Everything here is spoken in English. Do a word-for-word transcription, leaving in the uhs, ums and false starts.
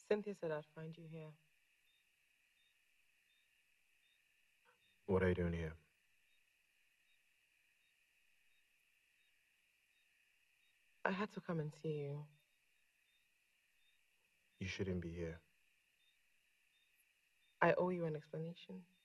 Cynthia said I'd find you here. What are you doing here? I had to come and see you. You shouldn't be here. I owe you an explanation.